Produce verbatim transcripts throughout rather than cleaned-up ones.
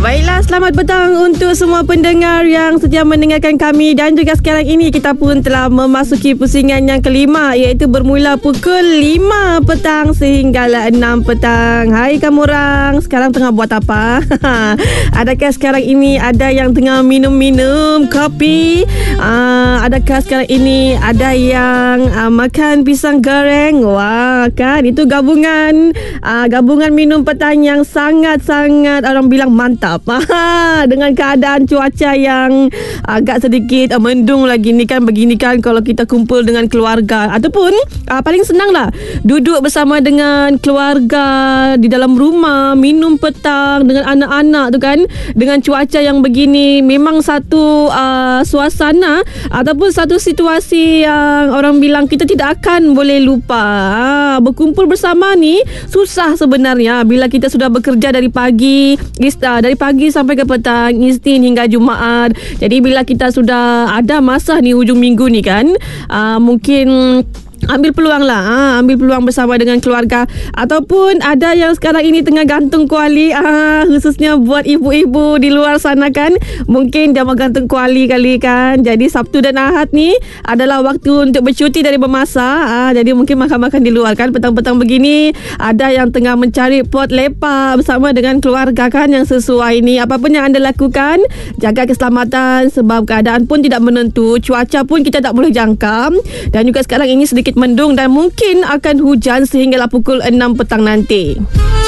Baiklah, selamat petang untuk semua pendengar yang setia mendengarkan kami. Dan juga sekarang ini kita pun telah memasuki pusingan yang kelima, iaitu bermula pukul lima petang sehinggalah enam petang. Hai kamu orang, sekarang tengah buat apa? Adakah sekarang ini ada yang tengah minum-minum kopi? Uh, adakah sekarang ini ada yang uh, makan pisang goreng? Wah, kan itu gabungan uh, gabungan minum petang yang sangat-sangat orang bilang mantap. Dengan keadaan cuaca yang agak sedikit uh, mendung lagi ni kan, begini kan kalau kita kumpul dengan keluarga ataupun uh, paling senang lah duduk bersama dengan keluarga di dalam rumah, minum petang dengan anak-anak tu kan, dengan cuaca yang begini, memang satu uh, suasana ataupun satu situasi yang orang bilang kita tidak akan boleh lupa. uh, Berkumpul bersama ni susah sebenarnya bila kita sudah bekerja dari pagi, uh, dari pagi sampai ke petang, Isnin hingga Jumaat. Jadi bila kita sudah ada masa ni hujung minggu ni kan, uh, mungkin ambil peluang lah, ha, ambil peluang bersama dengan keluarga. Ataupun ada yang sekarang ini tengah gantung kuali, ha, khususnya buat ibu-ibu di luar sana kan, mungkin dia mau gantung kuali kali kan. Jadi Sabtu dan Ahad ni adalah waktu untuk bercuti dari memasak, ha, jadi mungkin makan-makan di luar kan. Petang-petang begini ada yang tengah mencari pot lepak bersama dengan keluarga kan, yang sesuai ni. Apapun yang anda lakukan, jaga keselamatan sebab keadaan pun tidak menentu, cuaca pun kita tak boleh jangka. Dan juga sekarang ini sedikit mendung dan mungkin akan hujan sehinggalah pukul enam petang nanti.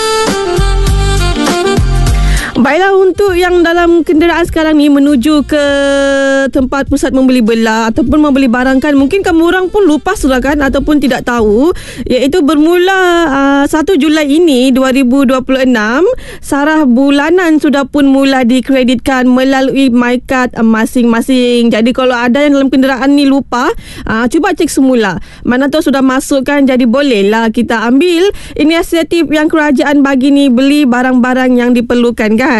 Baiklah, untuk yang dalam kenderaan sekarang ni menuju ke tempat pusat membeli belah ataupun membeli barang kan, mungkin kamu orang pun lupa sudah kan ataupun tidak tahu, iaitu bermula uh, satu Julai ini dua ribu dua puluh enam, sarah bulanan sudah pun mula dikreditkan melalui MyCard uh, masing-masing. Jadi kalau ada yang dalam kenderaan ni lupa, uh, cuba cek semula. Mana tahu sudah masuk kan, jadi bolehlah kita ambil inisiatif yang kerajaan bagi ni, beli barang-barang yang diperlukan kan.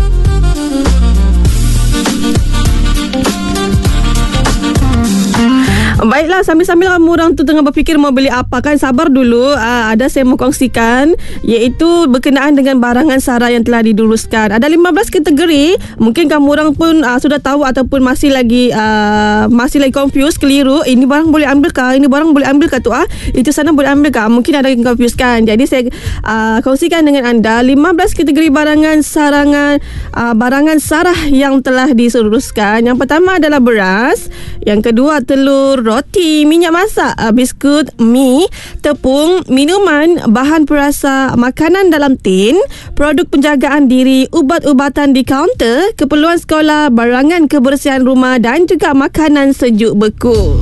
Baiklah, sambil-sambil kamu orang tu tengah berfikir mau beli apa kan, sabar dulu. Aa, ada saya mau kongsikan, iaitu berkenaan dengan barangan sara yang telah diluluskan. Ada lima belas kategori. Mungkin kamu orang pun aa, sudah tahu ataupun masih lagi aa, masih lagi confused, keliru. Ini barang boleh ambil kah? Ini barang boleh ambil kah tu? Ah, itu sana boleh ambil kah? Mungkin ada yang confused kan. Jadi saya aa, kongsikan dengan anda lima belas kategori barangan sarangan aa, barangan sarah yang telah diluluskan. Yang pertama adalah beras, yang kedua telur, roti, minyak masak, biskut, mi, tepung, minuman, bahan perasa, makanan dalam tin, produk penjagaan diri, ubat-ubatan di kaunter, keperluan sekolah, barangan kebersihan rumah dan juga makanan sejuk beku.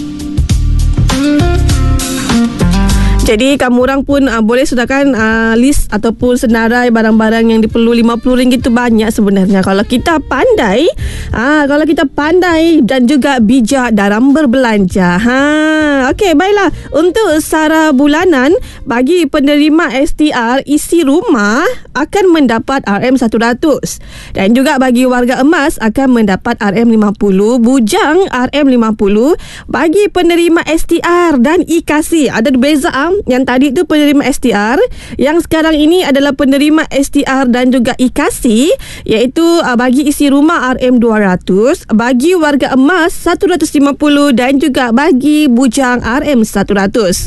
Jadi kamu orang pun uh, boleh sudahkan uh, list ataupun senarai barang-barang yang diperlu. Lima puluh ringgit tu banyak sebenarnya kalau kita pandai. uh, Kalau kita pandai dan juga bijak dalam berbelanja. ha. Okey, baiklah. Untuk sara bulanan bagi penerima S T R isi rumah akan mendapat R M seratus. Dan juga bagi warga emas akan mendapat R M lima puluh, bujang R M lima puluh. Bagi penerima S T R dan I K A S I, ada beza. Yang tadi tu penerima S T R, yang sekarang ini adalah penerima S T R dan juga I K A S I, iaitu uh, bagi isi rumah R M dua ratus, bagi warga emas seratus lima puluh dan juga bagi bujang R M seratus.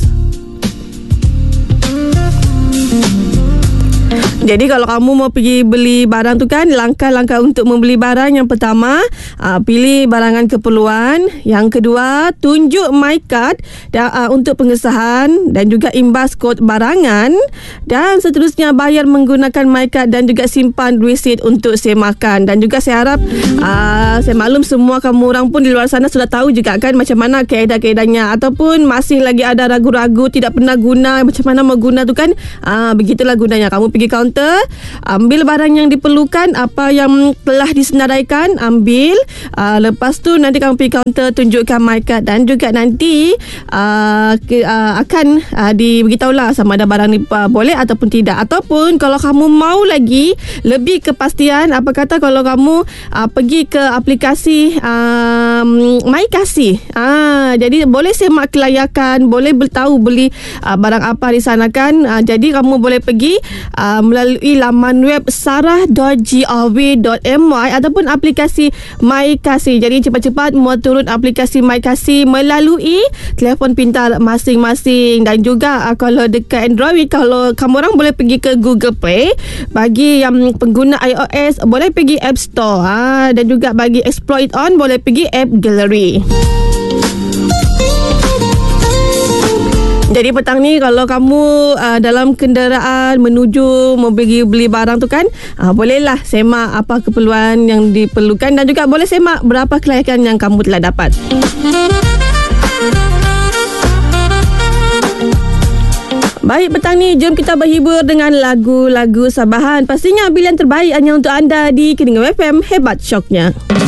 Jadi kalau kamu mau pergi beli barang tu kan, langkah-langkah untuk membeli barang, yang pertama, uh, pilih barangan keperluan. Yang kedua, tunjuk MyCard dan, uh, untuk pengesahan dan juga imbas kod barangan. Dan seterusnya, bayar menggunakan MyCard dan juga simpan resit untuk semakan. Dan juga saya harap, uh, saya maklum semua kamu orang pun di luar sana sudah tahu juga kan macam mana kaedah-kaedahnya, ataupun masih lagi ada ragu-ragu, tidak pernah guna, macam mana mau guna tu kan. uh, Begitulah gunanya. Kamu pergi kaunter, ambil barang yang diperlukan, apa yang telah disenaraikan, ambil. uh, Lepas tu nanti kamu pergi kaunter, tunjukkan MyCard dan juga nanti uh, ke, uh, akan uh, diberitahulah sama ada barang ni uh, boleh ataupun tidak. Ataupun kalau kamu mau lagi lebih kepastian, apa kata kalau kamu uh, pergi ke aplikasi um, MyKasih. uh, Jadi boleh semak kelayakan, boleh tahu beli uh, barang apa di sana kan. uh, Jadi kamu boleh pergi uh, melalui melalui laman web sarah dot gov dot my ataupun aplikasi My Kasih. Jadi cepat-cepat muat turun aplikasi My Kasih melalui telefon pintar masing-masing. Dan juga uh, kalau dekat Android, kalau kamu orang boleh pergi ke Google Play. Bagi yang pengguna iOS boleh pergi App Store, ha? Dan juga bagi explore it on boleh pergi App Gallery. Jadi petang ni kalau kamu uh, dalam kenderaan menuju mau pergi beli barang tu kan, uh, bolehlah semak apa keperluan yang diperlukan dan juga boleh semak berapa kelayakan yang kamu telah dapat. Baik, petang ni jom kita berhibur dengan lagu-lagu Sabahan. Pastinya pilihan terbaik hanya untuk anda di Keningau F M. Hebat syoknya.